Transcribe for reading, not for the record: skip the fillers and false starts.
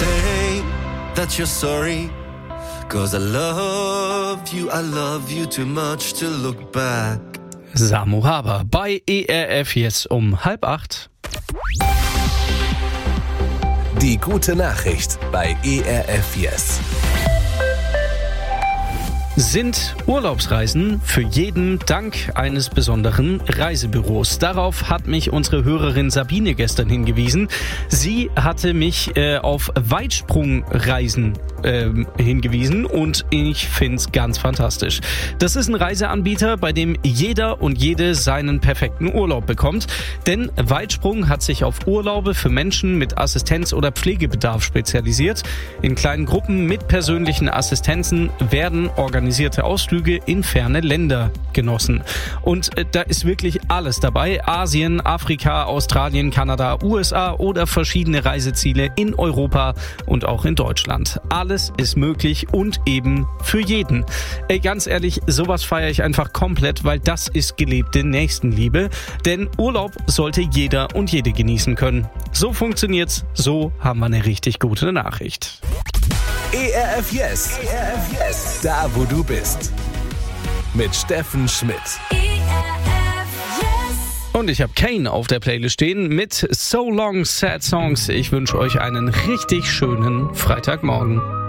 say that you're sorry, 'cause I love you too much to look back. Samu Haber bei ERF jetzt um 7:30. Die gute Nachricht bei ERF Yes. Sind Urlaubsreisen für jeden dank eines besonderen Reisebüros? Darauf hat mich unsere Hörerin Sabine gestern hingewiesen. Sie hatte mich auf Weitsprungreisen hingewiesen und ich find's ganz fantastisch. Das ist ein Reiseanbieter, bei dem jeder und jede seinen perfekten Urlaub bekommt, denn Weitsprung hat sich auf Urlaube für Menschen mit Assistenz- oder Pflegebedarf spezialisiert. In kleinen Gruppen mit persönlichen Assistenzen werden organisierte Ausflüge in ferne Länder genossen. Und da ist wirklich alles dabei. Asien, Afrika, Australien, Kanada, USA oder verschiedene Reiseziele in Europa und auch in Deutschland. Alles ist möglich und eben für jeden. Ganz ehrlich, sowas feiere ich einfach komplett, weil das ist gelebte Nächstenliebe. Denn Urlaub sollte jeder und jede genießen können. So funktioniert's, so haben wir eine richtig gute Nachricht. ERF Yes. ERF Yes. Da, wo du bist. Mit Steffen Schmidt. Und ich habe Kane auf der Playlist stehen mit So Long Sad Songs. Ich wünsche euch einen richtig schönen Freitagmorgen.